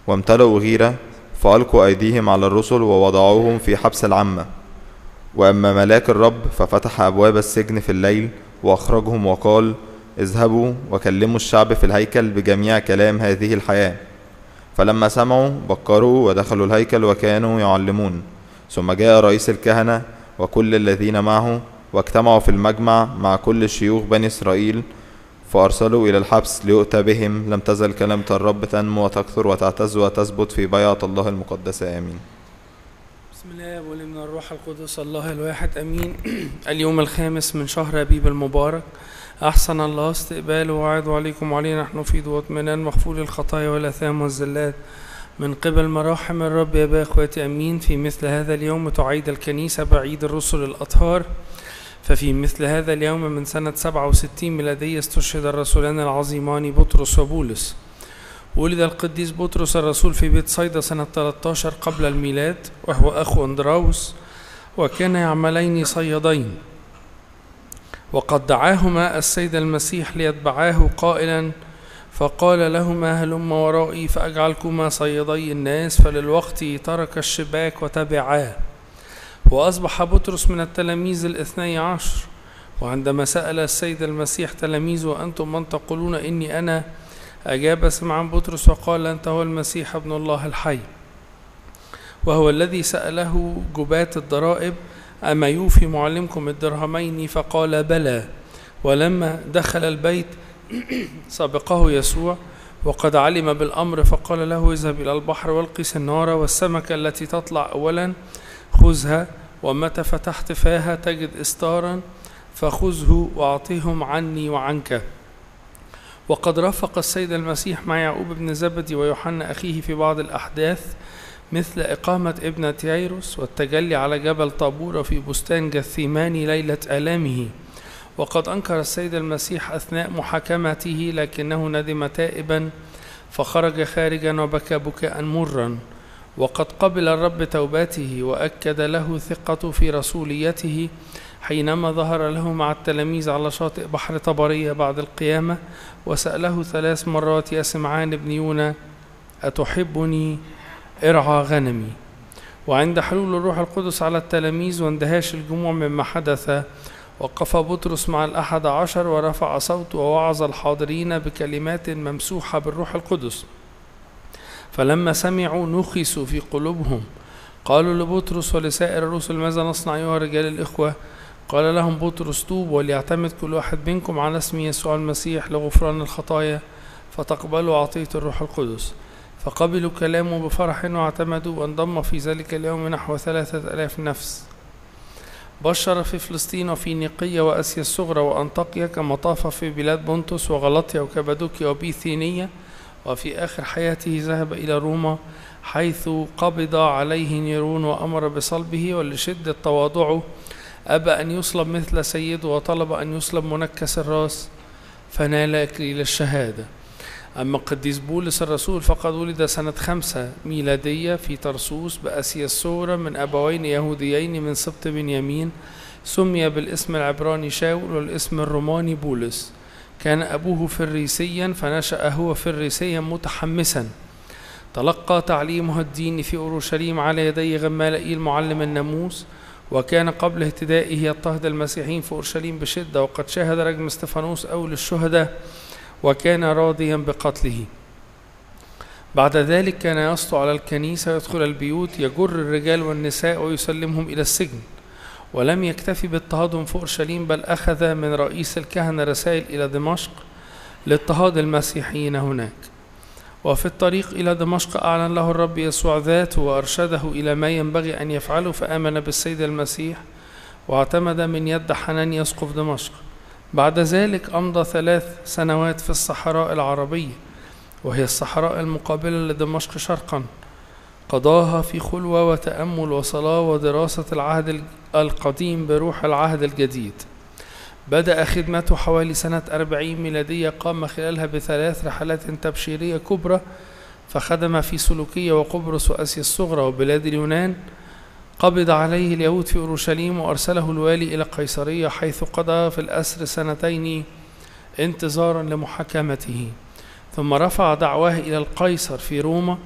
وامتلأوا غيرة، فألقوا أيديهم على الرسل ووضعوهم في حبس العامة. وأما ملاك الرب ففتح أبواب السجن في الليل وأخرجهم وقال: اذهبوا وكلموا الشعب في الهيكل بجميع كلام هذه الحياة. فلما سمعوا بكروا ودخلوا الهيكل وكانوا يعلمون. ثم جاء رئيس الكهنة وكل الذين معه واجتمعوا في المجمع مع كل شيوخ بني إسرائيل، فأرسلوا إلى الحبس ليؤتى بهم. لم تزل كلمة الرب تنمو وتكثر وتعتز وتثبت في بيعة الله المقدسة. آمين. بسم الله والابن والروح القدس الله الواحد امين. اليوم الخامس من شهر ابيب المبارك، احسن الله استقباله وعاد عليكم وعلينا نحن في ضوء اطمئنان مغفور الخطايا والاثام والزلات من قبل مراحم الرب يا با اخواتي. امين. في مثل هذا اليوم تعيد الكنيسه بعيد الرسل الاطهار. ففي مثل هذا اليوم من سنه 67 ميلاديه استشهد الرسولان العظيمان بطرس وبولس. ولد القديس بطرس الرسول في بيت صيدا سنة 13 قبل الميلاد، وهو أخو أندراوس، وكان يعملين صيادين. وقد دعاهما السيد المسيح ليتبعاه قائلا: فقال لهما هلم ورائي فأجعلكما صيادي الناس. فللوقت ترك الشباك وتبعاه. وأصبح بطرس من التلاميذ الاثني عشر. وعندما سأل السيد المسيح تلاميذه: أنتم من تقولون إني أنا؟ أجاب سمعان بطرس وقال: أنت هو المسيح ابن الله الحي. وهو الذي سأله جباة الضرائب: أما يوفي معلمكم الدرهمين؟ فقال: بلى. ولما دخل البيت سبقه يسوع وقد علم بالأمر، فقال له: اذهب إلى البحر والقي سنارة، والسمكة التي تطلع أولا خذها، ومتى فتحت فاها تجد إستارا فخذه وأعطيهم عني وعنك. وقد رافق السيد المسيح مع يعقوب بن زبدي ويوحنا أخيه في بعض الأحداث، مثل إقامة ابنة يايروس والتجلي على جبل طابور وفي بستان جثيماني ليلة آلامه. وقد أنكر السيد المسيح أثناء محاكمته، لكنه ندم تائبا فخرج خارجا وبكى بكاء مرا. وقد قبل الرب توباته وأكد له ثقته في رسوليته حينما ظهر له مع التلاميذ على شاطئ بحر طبرية بعد القيامة، وسأله 3 مرات: يا سمعان ابن يونا، أتحبني؟ ارعى غنمي. وعند حلول الروح القدس على التلاميذ واندهاش الجموع مما حدث، وقف بطرس مع 11 ورفع صوته ووعظ الحاضرين بكلمات ممسوحة بالروح القدس. فلما سمعوا نخسوا في قلوبهم، قالوا لبطرس ولسائر الرسل: ماذا نصنع أيها رجال الإخوة؟ قال لهم بطرس: توبوا وليعتمد كل واحد منكم على اسم يسوع المسيح لغفران الخطايا فتقبلوا عطية الروح القدس. فقبلوا كلامه بفرح واعتمدوا، وانضم في ذلك اليوم نحو 3000 نفس. بشر في فلسطين وفي نيقية وآسيا الصغرى وأنطاكيا، كما طاف في بلاد بونتوس وغلطيا وكبادوكيا وبيثينية. وفي آخر حياته ذهب إلى روما، حيث قبض عليه نيرون وأمر بصلبه، ولشدة تواضعه أبى أن يصلب مثل سيده، وطلب أن يصلب منكس الرأس فنال إكليل الشهادة. أما القديس بولس الرسول فقد ولد سنة 5 ميلادية في طرسوس بآسيا الصغرى من أبوين يهوديين من سبط بنيامين. سمي بالاسم العبراني شاول والاسم الروماني بولس. كان أبوه فريسيا فنشأ هو فريسيا متحمسا. تلقى تعليمه الديني في أورشليم على يدي غمالائيل معلم الناموس، وكان قبل اهتدائه يضطهد المسيحيين في أورشليم بشدة، وقد شاهد رجم استفانوس أول الشهداء وكان راضيا بقتله. بعد ذلك كان يسطو على الكنيسة ويدخل البيوت يجر الرجال والنساء ويسلمهم إلى السجن. ولم يكتفي باضطهادهم في أورشليم، بل أخذ من رئيس الكهنة رسائل إلى دمشق لاضطهاد المسيحيين هناك. وفي الطريق إلى دمشق أعلن له الرب يسوع ذاته وأرشده إلى ما ينبغي أن يفعله، فآمن بالسيد المسيح واعتمد من يد حنانيا أسقف دمشق. بعد ذلك أمضى 3 سنوات في الصحراء العربية، وهي الصحراء المقابلة لدمشق شرقا، قضاها في خلوة وتأمل وصلاة ودراسة العهد القديم بروح العهد الجديد. بدأ خدمته حوالي سنة 40 ميلادية، قام خلالها ب3 رحلات تبشيرية كبرى، فخدم في سلوكية وقبرص وآسيا الصغرى وبلاد اليونان. قبض عليه اليهود في أورشليم وأرسله الوالي إلى قيصرية، حيث قضى في الأسر 2 انتظارا لمحاكمته. ثم رفع دعواه إلى القيصر في روما،